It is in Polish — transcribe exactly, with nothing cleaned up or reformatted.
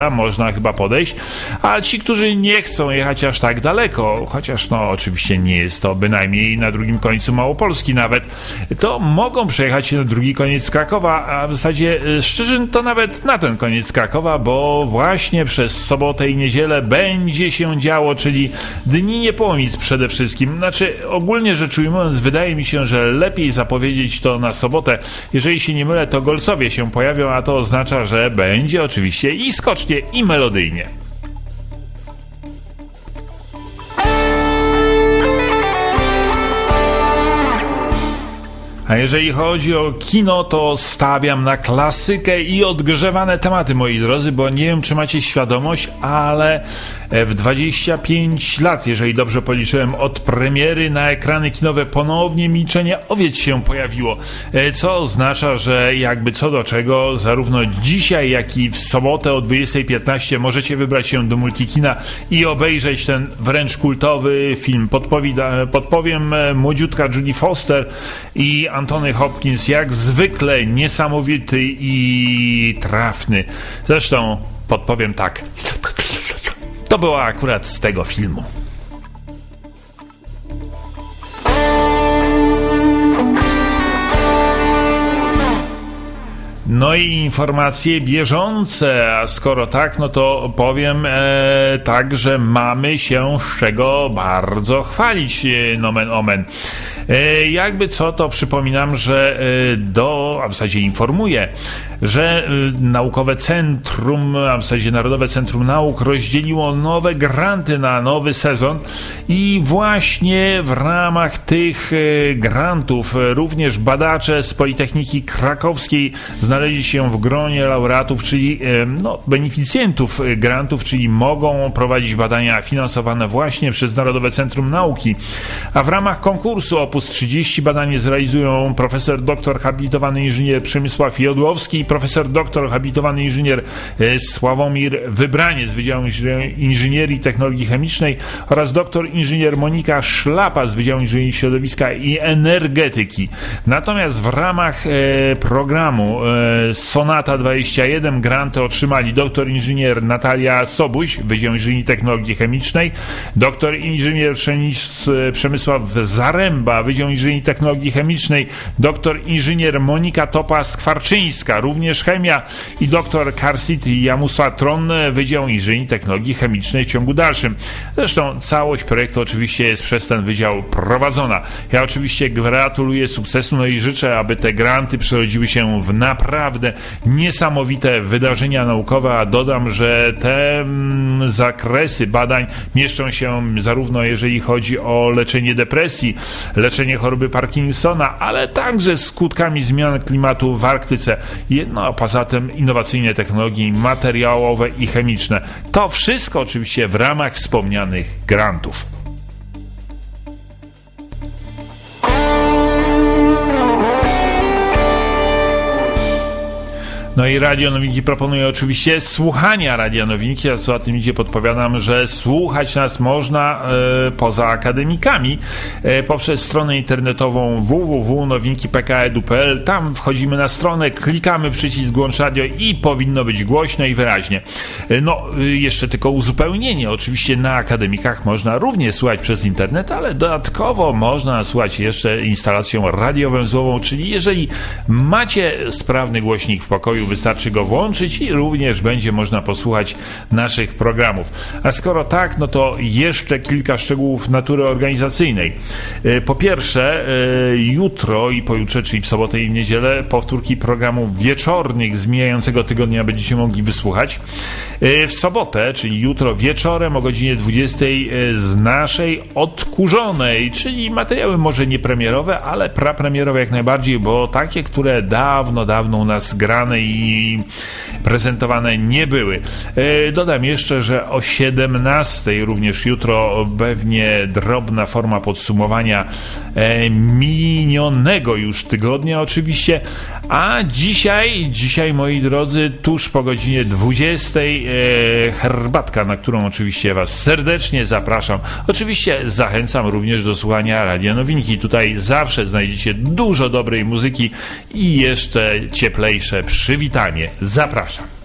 można chyba podejść, a ci, którzy nie chcą jechać aż tak daleko, chociaż no oczywiście nie jest to bynajmniej na drugim końcu Małopolski nawet, to mogą przejechać na drugi koniec Krakowa, a w zasadzie Szczyżyn to nawet na ten koniec Krakowa, bo właśnie przez sobotę i niedzielę będzie się działo, czyli dni niepołomic przede wszystkim. Znaczy ogólnie rzecz ujmując, wydaje mi się, że lepiej zapowiedzieć to na sobotę. Jeżeli się nie mylę, to Golcowie się pojawią, a to oznacza, że będzie oczywiście i skocznie, i melodyjnie. A jeżeli chodzi o kino, to stawiam na klasykę i odgrzewane tematy, moi drodzy, bo nie wiem, czy macie świadomość, ale w dwadzieścia pięć lat, jeżeli dobrze policzyłem, od premiery na ekrany kinowe ponownie Milczenie owiec się pojawiło, co oznacza, że jakby co do czego, zarówno dzisiaj, jak i w sobotę o dwudziestej piętnaście możecie wybrać się do Multikina i obejrzeć ten wręcz kultowy film. Podpowi- podpowiem, młodziutka Judy Foster i Anthony Hopkins, jak zwykle niesamowity i trafny. Zresztą podpowiem tak. To było akurat z tego filmu. No i informacje bieżące, a skoro tak, no to powiem e, tak, że mamy się z czego bardzo chwalić, e, nomen omen. E, jakby co, to przypominam, że e, do, a w zasadzie informuję, że e, Naukowe Centrum, a w zasadzie Narodowe Centrum Nauk rozdzieliło nowe granty na nowy sezon i właśnie w ramach tych e, grantów e, również badacze z Politechniki Krakowskiej znaleźli się w gronie laureatów, czyli e, no, beneficjentów grantów, czyli mogą prowadzić badania finansowane właśnie przez Narodowe Centrum Nauki. A w ramach konkursu Opus trzydzieści badanie zrealizują profesor doktor habilitowany inżynier Przemysław Jodłowski i profesor doktor habilitowany inżynier Sławomir Wybraniec z Wydziału Inżynierii i Technologii Chemicznej oraz doktor inżynier Monika Szlapa z Wydziału Inżynierii Środowiska i Energetyki. Natomiast w ramach e, programu e, Sonata dwadzieścia jeden granty otrzymali doktor inżynier Natalia Sobuś, Wydział Inżynierii i Technologii Chemicznej, doktor inżynier Przemysław Zaręba, Wydział Inżynierii i Technologii Chemicznej, doktor inżynier Monika Topa-Skwarczyńska, również chemia, i doktor Karsit Jamusatron, Wydział Inżynierii i Technologii Chemicznej w ciągu dalszym. Zresztą całość projektu oczywiście jest przez ten wydział prowadzona. Ja oczywiście gratuluję sukcesu, no i życzę, aby te granty przerodziły się w naprawdę niesamowite wydarzenia naukowe, a dodam, że te mm, zakresy badań mieszczą się zarówno jeżeli chodzi o leczenie depresji, leczenie choroby Parkinsona, ale także skutkami zmian klimatu w Arktyce. No a poza tym innowacyjne technologie materiałowe i chemiczne. To wszystko oczywiście w ramach wspomnianych grantów. No i Radio Nowinki proponuje oczywiście słuchania Radia Nowinki, a co za tym idzie, podpowiadam, że słuchać nas można e, poza akademikami e, poprzez stronę internetową w w w kropka nowinki kropka p k edu kropka p l. Tam wchodzimy na stronę, klikamy przycisk Włącz Radio i powinno być głośno i wyraźnie. E, no, e, jeszcze tylko uzupełnienie. Oczywiście na akademikach można również słuchać przez internet, ale dodatkowo można słuchać jeszcze instalacją radiowęzłową, czyli jeżeli macie sprawny głośnik w pokoju, wystarczy go włączyć i również będzie można posłuchać naszych programów. A skoro tak, no to jeszcze kilka szczegółów natury organizacyjnej. Po pierwsze, jutro i pojutrze, czyli w sobotę i w niedzielę, powtórki programów wieczornych z mijającego tygodnia będziecie mogli wysłuchać. W sobotę, czyli jutro wieczorem o godzinie dwudziestej z naszej odkurzonej, czyli materiały może nie premierowe, ale prapremierowe jak najbardziej, bo takie, które dawno, dawno u nas grane i prezentowane nie były. E, dodam jeszcze, że o siedemnastej również jutro pewnie drobna forma podsumowania e, minionego już tygodnia oczywiście, a dzisiaj, dzisiaj moi drodzy, tuż po godzinie dwudziestej e, herbatka, na którą oczywiście Was serdecznie zapraszam. Oczywiście zachęcam również do słuchania Radia Nowinki. Tutaj zawsze znajdziecie dużo dobrej muzyki i jeszcze cieplejsze przywitanie. Zapraszam.